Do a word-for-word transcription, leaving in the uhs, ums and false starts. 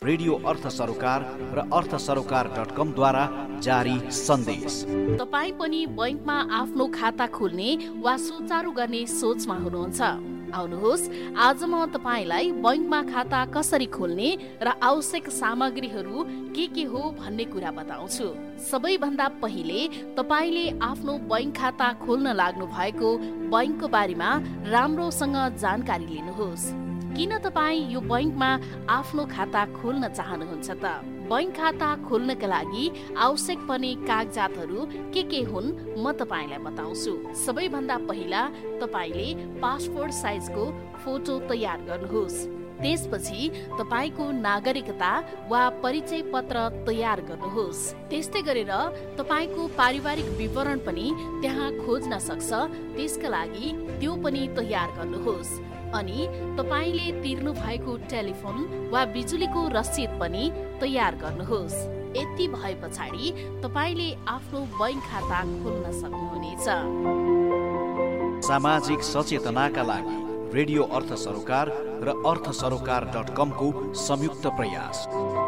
Radio अर्थ सरोकार र अर्थ सरोकार डट कम द्वारा जारी सन्देश। तपाईँ पनि बैंकमा आफ्नो खाता खोल्ने वा सुचारू गर्ने सोचमा हुनुहुन्छ? आउनुहोस्, आज म तपाईलाई बैंकमा खाता कसरी खोल्ने र आवश्यक सामग्रीहरू के के हो भन्ने कुरा बताउँछु। सबैभन्दा पहिले तपाईले आफ्नो बैंक खाता खोल्न लाग्नु भएको बैंकको बारेमा राम्रोसँग जानकारी लिनुहोस्। किन तपाईँ यो बैंकमा आफ्नो खाता खोल्न चाहनुहुन्छ त? बैंक खाता खोल्नका लागि आवश्यक पर्ने कागजातहरू के के हुन् म तपाईलाई बताउँछु। सबैभन्दा पहिला तपाईले पासपोर्ट साइजको फोटो तयार गर्नुहोस्। त्यसपछि तपाईको नागरिकता वा परिचय पत्र तयार गर्नुहोस्। त्यस्तै गरेर तपाईको पारिवारिक विवरण पनि त्यहाँ खोज्न सक्छ, त्यसका लागि त्यो पनि तयार गर्नुहोस्। अनि तपाईले तिर्नु भएको टेलिफोन वा बिजुलीको रसिद पनि तयार गर्नुहोस्। यति भए पछाडि तपाईले आफ्नो बैंक खाता खोल्न सक्नुहुनेछ। सामाजिक सचेतनाका लागि रेडियो अर्थ सरोकार र अर्थ सरोकार डट कम को संयुक्त प्रयास।